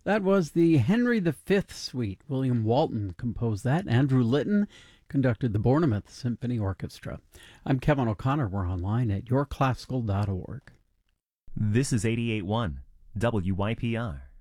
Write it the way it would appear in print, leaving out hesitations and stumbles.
That was the Henry V Suite. William Walton composed that. Andrew Litton conducted the Bournemouth Symphony Orchestra. I'm Kevin O'Connor. We're online at yourclassical.org. This is 88.1 WYPR.